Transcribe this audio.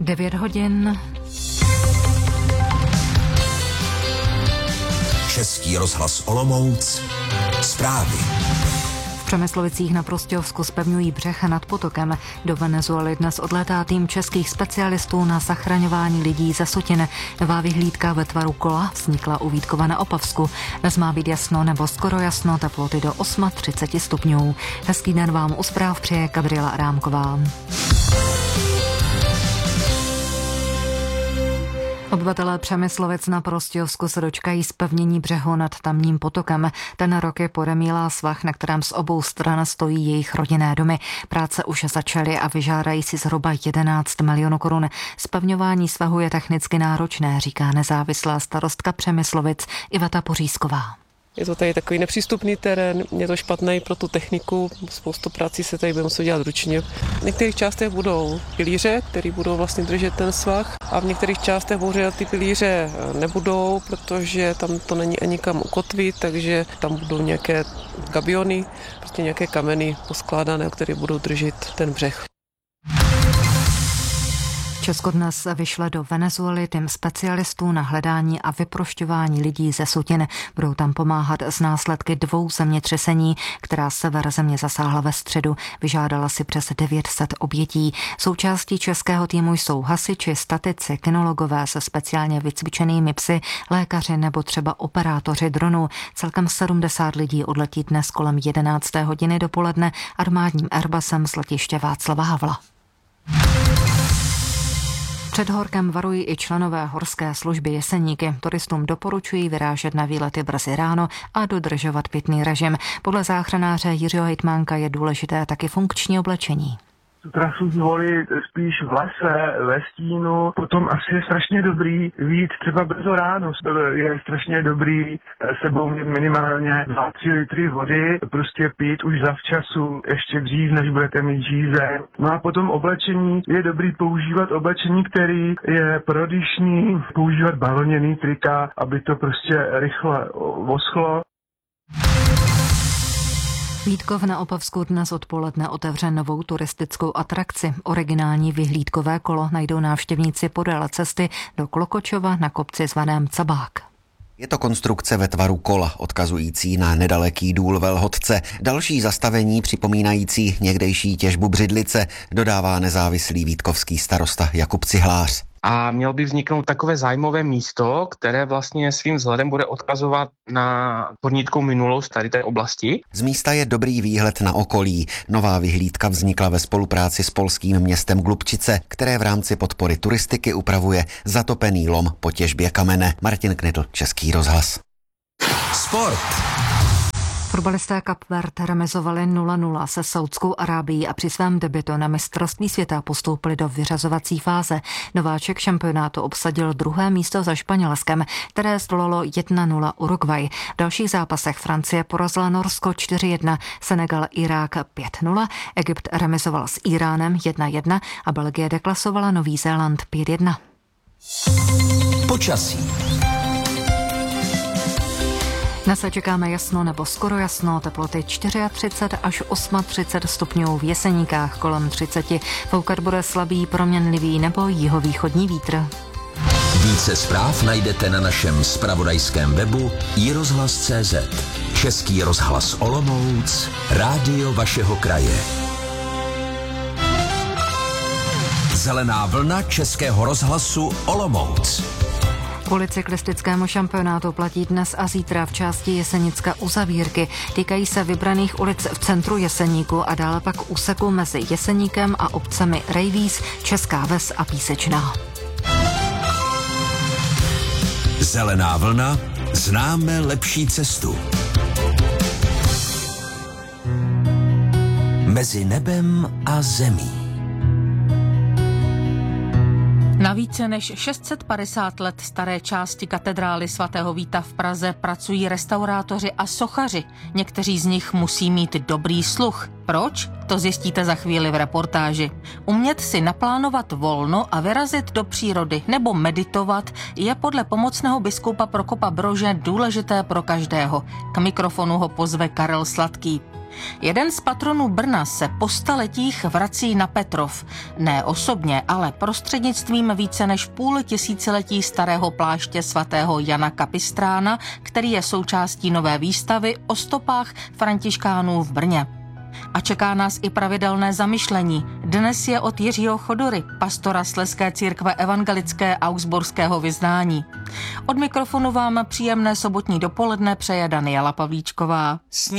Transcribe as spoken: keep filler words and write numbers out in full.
devět hodin. Český rozhlas Olomouc. Zprávy. V Přemyslovicích na Prostějovsku zpevňují břeh nad potokem. Do Venezuely dnes odlétá tým českých specialistů na zachraňování lidí ze sutin. Nová vyhlídka ve tvaru kola vznikla u Vítkova na Opavsku. Dnes má být jasno nebo skoro jasno, teploty do třicet osm stupňů. Hezký den vám u zpráv přeje Gabriela Adámková. Obyvatelé Přemyslovic na Prostějovsku se dočkají zpevnění břehu nad tamním potokem. Ten rok je podemílá svah, na kterém z obou stran stojí jejich rodinné domy. Práce už začaly a vyžádají si zhruba jedenáct milionů korun. Zpevňování svahu je technicky náročné, říká nezávislá starostka Přemyslovic Iveta Pořízková. Je to tady takový nepřístupný terén, je to špatný pro tu techniku, spoustu prací se tady bude muset dělat ručně. V některých částech budou pilíře, které budou vlastně držet ten svah, a v některých částech bohužel ty pilíře nebudou, protože tam to není ani kam ukotvit, takže tam budou nějaké gabiony, prostě nějaké kameny poskládané, které budou držet ten břeh. Česko dnes vyšle do Venezuely tým specialistů na hledání a vyprošťování lidí ze sutin. Budou tam pomáhat z následky dvou zemětřesení, která sever země zasáhla ve středu. Vyžádala si přes devět set obětí. Součástí českého týmu jsou hasiči, statici, kynologové se speciálně vycvičenými psy, lékaři nebo třeba operátoři dronů. Celkem sedmdesát lidí odletí dnes kolem jedenácté hodiny dopoledne armádním Airbusem z letiště Václava Havla. Před horkem varují i členové horské služby Jeseníky. Turistům doporučují vyrážet na výlety brzy ráno a dodržovat pitný režim. Podle záchranáře Jiřího Hejtmánka je důležité taky funkční oblečení. Tu trasu zvolit spíš v lese, ve stínu, potom asi je strašně dobrý vyjít třeba brzo ráno. Je strašně dobrý sebou mít minimálně dva tři litry vody, prostě pít už zavčasu, ještě dřív, než budete mít žízeň. No a potom oblečení, je dobrý používat oblečení, který je prodyšný, používat bavlněný trika, aby to prostě rychle voschlo. Vítkov na Opavsku dnes odpoledne otevře novou turistickou atrakci. Originální vyhlídkové kolo najdou návštěvníci podél cesty do Klokočova na kopci zvaném Cabák. Je to konstrukce ve tvaru kola, odkazující na nedaleký důl ve Lhotce. Další zastavení připomínající někdejší těžbu břidlice, dodává nezávislý vítkovský starosta Jakub Cihlář. A mělo by vzniknout takové zájmové místo, které vlastně svým vzhledem bude odkazovat na hornickou minulost tady té oblasti. Z místa je dobrý výhled na okolí. Nová vyhlídka vznikla ve spolupráci s polským městem Glubčice, které v rámci podpory turistiky upravuje zatopený lom po těžbě kamene. Martin Knitl, Český rozhlas. Sport. Fotbalisté Kapverd remizovali nula nula se Saudskou Arábií a při svém debutu na mistrovství světa postoupili do vyřazovací fáze. Nováček šampionátu obsadil druhé místo za Španělskem, které zdolalo jedna nula Uruguay. V dalších zápasech Francie porazila Norsko čtyři jedna, Senegal Irák pět nula, Egypt remizoval s Iránem jedna jedna a Belgie deklasovala Nový Zéland pět jedna. Počasí. Dnes se čekáme jasno nebo skoro jasno, teploty třicet čtyři až třicet osm stupňů, v Jeseníkách kolem třicet. Foukat bude slabý, proměnlivý nebo jihovýchodní vítr. Více zpráv najdete na našem zpravodajském webu i rozhlas tečka cé zet. Český rozhlas Olomouc, rádio vašeho kraje. Zelená vlna Českého rozhlasu Olomouc. Kvůli cyklistickému šampionátu platí dnes a zítra v části Jesenicka uzavírky. Týkají se vybraných ulic v centru Jeseníku a dále pak úseku mezi Jeseníkem a obcemi Rejvíz, Česká Ves a Písečná. Zelená vlna, známe lepší cestu. Mezi nebem a zemí. Na více než šest set padesát let staré části katedrály svatého Víta v Praze pracují restaurátoři a sochaři. Někteří z nich musí mít dobrý sluch. Proč? To zjistíte za chvíli v reportáži. Umět si naplánovat volno a vyrazit do přírody nebo meditovat je podle pomocného biskupa Prokopa Brože důležité pro každého. K mikrofonu ho pozve Karel Sladký. Jeden z patronů Brna se po staletích vrací na Petrov. Ne osobně, ale prostřednictvím více než půl tisíciletí starého pláště svatého Jana Kapistrána, který je součástí nové výstavy o stopách františkánů v Brně. A čeká nás i pravidelné zamyšlení. Dnes je od Jiřího Chodory, pastora Slezské církve evangelické augsburského vyznání. Od mikrofonu vám příjemné sobotní dopoledne přeje Daniela Pavlíčková.